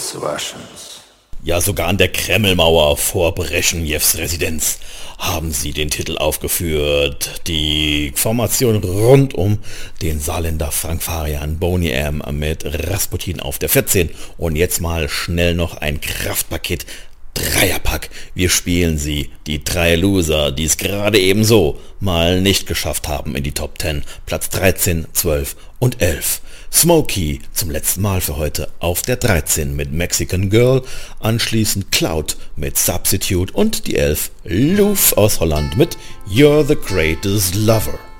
Rules Russians. Ja, sogar an der Kremlmauer vor Breschnews Residenz haben sie den Titel aufgeführt. Die Formation rund um den Saarländer Frank Farian, Boney M. mit Rasputin auf der 14. Und jetzt mal schnell noch ein Kraftpaket. Dreierpack. Wir spielen sie, die 3 Loser, die es gerade ebenso mal nicht geschafft haben in die Top 10. Platz 13, 12 und 11. Smokey zum letzten Mal für heute auf der 13 mit Mexican Girl, anschließend Cloud mit Substitute und die 11 Loof aus Holland mit You're the Greatest Lover.